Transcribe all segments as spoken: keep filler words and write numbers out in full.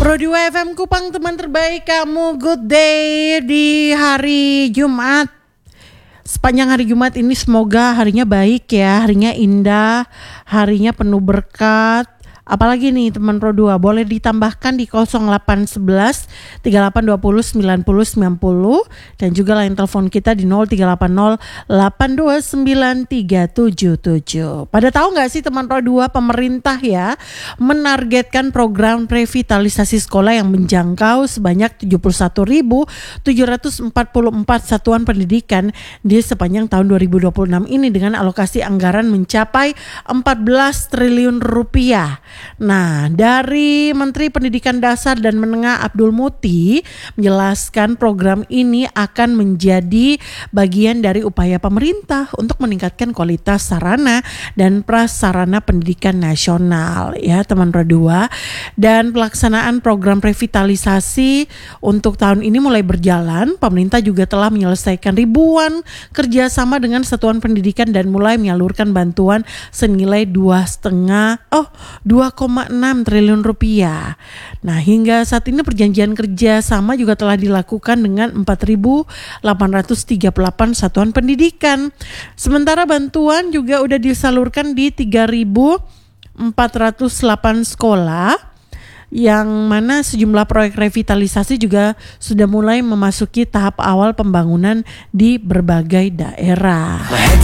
Pro dua F M Kupang, teman terbaik kamu. Good day di hari Jumat. Sepanjang hari Jumat ini semoga harinya baik ya, harinya indah, harinya penuh berkat. Apalagi nih teman Pro dua, boleh ditambahkan di nol delapan satu satu tiga delapan dua nol sembilan nol sembilan nol dan juga line telepon kita di nol tiga delapan nol delapan dua sembilan tiga tujuh tujuh. Pada tahu nggak sih teman Pro dua, pemerintah ya menargetkan program revitalisasi sekolah yang menjangkau sebanyak tujuh puluh satu ribu tujuh ratus empat puluh empat satuan pendidikan di sepanjang tahun dua ribu dua puluh enam ini dengan alokasi anggaran mencapai empat belas triliun rupiah. Nah, dari Menteri Pendidikan Dasar dan Menengah Abdul Muti menjelaskan program ini akan menjadi bagian dari upaya pemerintah untuk meningkatkan kualitas sarana dan prasarana pendidikan nasional ya teman Pro dua. Dan pelaksanaan program revitalisasi untuk tahun ini mulai berjalan. Pemerintah juga telah menyelesaikan ribuan kerjasama dengan satuan pendidikan dan mulai menyalurkan bantuan senilai dua koma lima oh dua koma enam triliun rupiah. Nah, hingga saat ini perjanjian kerja sama juga telah dilakukan dengan empat ribu delapan ratus tiga puluh delapan satuan pendidikan. Sementara bantuan juga udah disalurkan di tiga ribu empat ratus delapan sekolah, yang mana sejumlah proyek revitalisasi juga sudah mulai memasuki tahap awal pembangunan di berbagai daerah.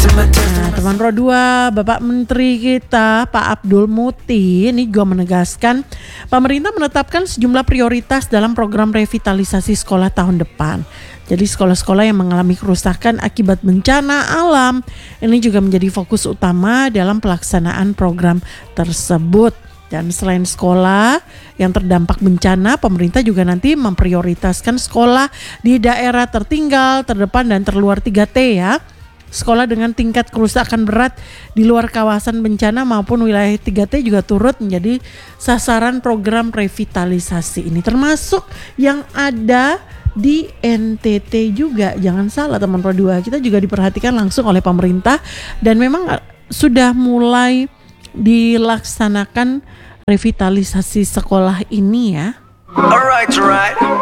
Nah, teman Pro dua, Bapak Menteri kita Pak Abdul Muti ini juga menegaskan pemerintah menetapkan sejumlah prioritas dalam program revitalisasi sekolah tahun depan. Jadi sekolah-sekolah yang mengalami kerusakan akibat bencana alam ini juga menjadi fokus utama dalam pelaksanaan program tersebut. Dan selain sekolah yang terdampak bencana, pemerintah juga nanti memprioritaskan sekolah di daerah tertinggal, terdepan dan terluar tiga T ya. Sekolah dengan tingkat kerusakan berat di luar kawasan bencana maupun wilayah tiga T juga turut menjadi sasaran program revitalisasi ini, termasuk yang ada di N T T juga. Jangan salah teman Pro dua, kita juga diperhatikan langsung oleh pemerintah dan memang sudah mulai dilaksanakan revitalisasi sekolah ini ya. Alright, alright.